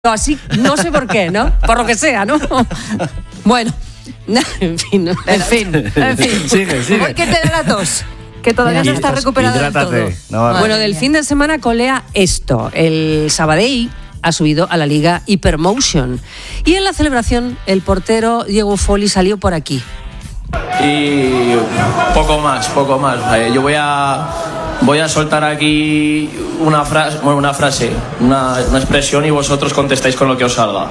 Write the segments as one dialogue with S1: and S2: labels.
S1: Así, no sé por qué, ¿no? Por lo que sea, ¿no? Bueno, en fin.
S2: Sigue. ¿Qué te da la tos? Que todavía no está recuperado del todo.
S1: No, bueno, del fin de semana colea esto. El Sabadell ha subido a la Liga Hypermotion. Y en la celebración, el portero Diego Folli salió por aquí.
S3: Y poco más. Yo voy a soltar aquí una frase, una expresión, y vosotros contestáis con lo que os salga.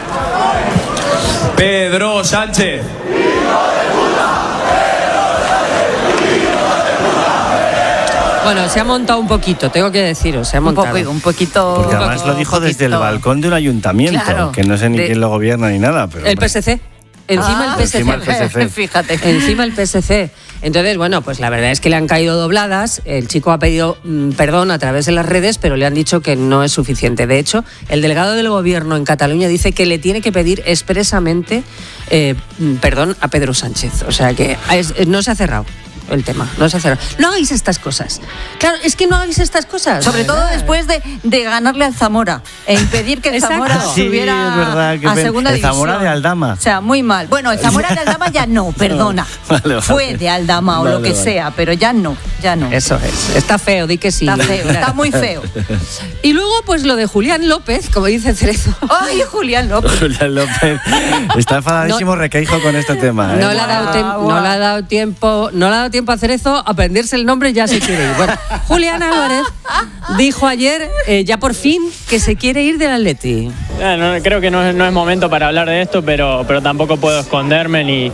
S3: Pedro Sánchez.
S1: Bueno, se ha montado un poquito, tengo que deciros, se ha montado.
S2: Un poquito.
S4: Porque además lo dijo desde el balcón de un ayuntamiento, claro, que no sé ni quién lo gobierna ni nada. Pero,
S1: el PSC. Encima el PSC.
S2: Fíjate.
S1: Encima el PSC. Entonces, bueno, pues la verdad es que le han caído dobladas. El chico ha pedido perdón a través de las redes, pero le han dicho que no es suficiente. De hecho, el delegado del gobierno en Cataluña dice que le tiene que pedir expresamente perdón a Pedro Sánchez. O sea que no se ha cerrado el tema, no se ha cerrado. No hagáis estas cosas. Claro, es que no hagáis estas cosas.
S2: Sobre todo después de ganarle al Zamora e impedir que el Zamora subiera a segunda división.
S4: El Zamora de Aldama.
S2: O sea, muy mal. Bueno, el Zamora de Aldama ya no, perdona. Vale. Fue de Aldama o lo que sea, pero ya no.
S1: Eso es. Está feo, di que sí.
S2: Está feo, está muy feo.
S1: Y luego, pues lo de Julián López, como dice Cerezo.
S2: ¡Ay, Julián López!
S4: Julián López está enfadadísimo, Requeijo, con este tema.
S1: No le ha dado tiempo a Cerezo a aprenderse el nombre, ya se quiere ir. Bueno, Julián Álvarez dijo ayer, ya por fin, que se quiere ir del Atleti.
S5: Creo que no es momento para hablar de esto, pero tampoco puedo esconderme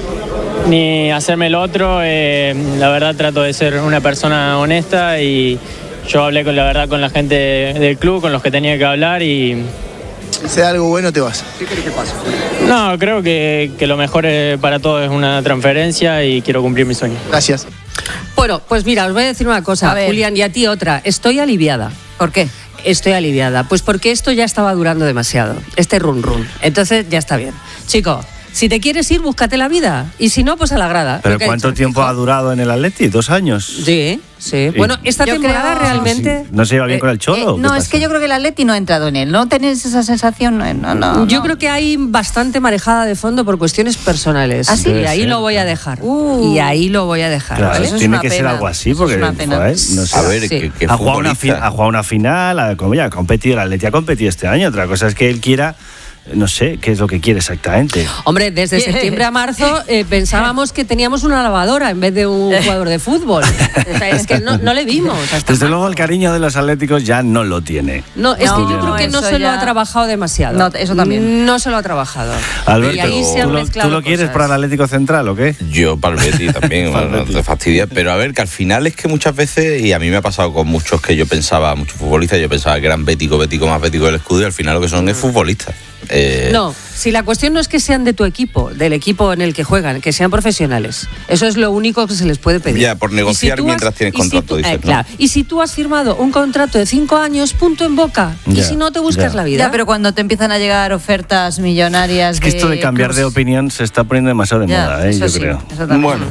S5: ni hacerme el otro. La verdad, trato de ser una persona honesta, y yo hablé con la gente del club, con los que tenía que hablar, y
S6: si sea algo bueno, te vas. ¿Qué querés que pase?
S5: No, creo que lo mejor para todos es una transferencia, y quiero cumplir mi sueño.
S6: Gracias.
S1: Bueno, pues mira, os voy a decir una cosa, Julián, y a ti otra. Estoy aliviada.
S2: ¿Por qué?
S1: Estoy aliviada. Pues porque esto ya estaba durando demasiado, este run. Entonces ya está bien. Chico, si te quieres ir, búscate la vida. Y si no, pues a la grada.
S4: ¿Pero cuánto tiempo ha durado en el Atleti? ¿2 años?
S1: Sí. Bueno, esta temporada realmente...
S4: ¿No se lleva bien con el Cholo?
S2: No, es que yo creo que el Atleti no ha entrado en él. ¿No tenéis esa sensación? No.
S1: Yo creo que hay bastante marejada de fondo por cuestiones personales.
S2: ¿Ah, sí?
S1: Y ahí lo voy a dejar.
S4: Claro,
S1: ¿vale?
S4: eso tiene que ser algo así, porque
S2: no
S4: sé.
S7: A ver, ¿qué
S4: ha jugado una final, ha competido, el Atleti ha competido este año. Otra cosa es que él quiera... No sé qué es lo que quiere exactamente.
S1: Hombre, desde septiembre a marzo pensábamos que teníamos una lavadora en vez de un jugador de fútbol. O sea, es que no le vimos.
S4: Desde luego el cariño de los atléticos ya no lo tiene.
S1: No, es que yo creo que no se lo ha trabajado demasiado.
S2: No, eso también.
S1: No se lo ha trabajado.
S4: Alberto,
S1: y ahí se han mezclado
S4: ¿tú lo quieres
S1: cosas.
S4: para el Atlético Central o qué?
S7: Yo para el Betis también, no te fastidies. Pero a ver, que al final es que muchas veces, y a mí me ha pasado con muchos que yo pensaba, muchos futbolistas, yo pensaba que eran bético más bético del escudo, y al final lo que son es futbolistas.
S1: No, si la cuestión no es que sean de tu equipo, del equipo en el que juegan, que sean profesionales. Eso es lo único que se les puede pedir.
S7: Ya, por negociar mientras tienes contrato, dices, ¿no?
S1: Claro. Y si tú has firmado un contrato de 5 años, punto en boca. Y si no, te buscas la vida.
S2: Ya, pero cuando te empiezan a llegar ofertas millonarias.
S4: Es que esto de cambiar de opinión se está poniendo demasiado de moda, yo creo.
S7: Bueno,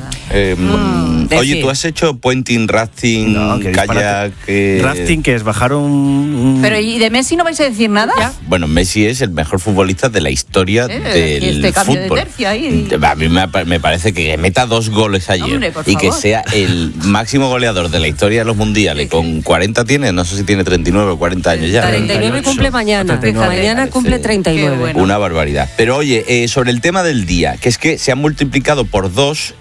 S7: oye, ¿tú has hecho puenting, rafting, kayak?
S4: Rafting, que es bajar un...
S2: Pero ¿y de Messi no vais a decir nada?
S7: ¿Ya? Bueno, Messi es el mejor futbolista de la historia del
S2: cambio
S7: fútbol.
S2: De tercia ahí.
S7: A mí me parece que meta 2 goles ayer.
S2: Hombre,
S7: y que sea el máximo goleador de la historia de los mundiales. Con 40 tiene, no sé si tiene 39 o 40 años ya.
S1: 39 cumple mañana. Mañana cumple 39.
S7: Bueno. Una barbaridad. Pero oye, sobre el tema del día, que es que se han multiplicado por 2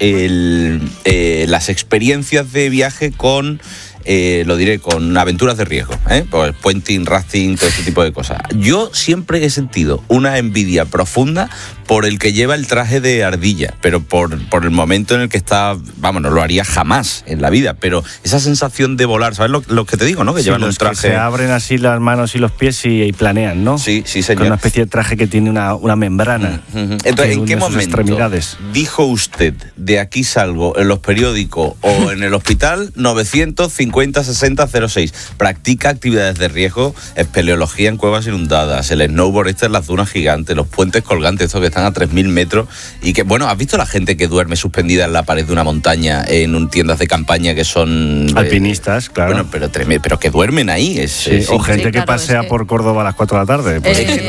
S7: las experiencias de viaje con... lo diré, con aventuras de riesgo, pues puenting, rafting, todo este tipo de cosas. Yo siempre he sentido una envidia profunda por el que lleva el traje de ardilla, pero por el momento en el que está, vamos, no lo haría jamás en la vida, pero esa sensación de volar, ¿sabes lo que te digo, no? Que llevan un traje...
S4: Que se abren así las manos y los pies y planean, ¿no?
S7: Sí, señor.
S4: Con una especie de traje que tiene una membrana.
S7: Entonces, ¿en qué momento dijo usted, de aquí salgo en los periódicos o en el hospital 950 50 60 06. Practica actividades de riesgo, espeleología en cuevas inundadas, el snowboard en las dunas gigantes, los puentes colgantes, estos que están a 3.000 metros. Y que, bueno, ¿has visto la gente que duerme suspendida en la pared de una montaña en tiendas de campaña que son...
S4: alpinistas, claro.
S7: Bueno, pero que duermen ahí.
S4: O gente que pasea por Córdoba a las 4 de la tarde. Pues.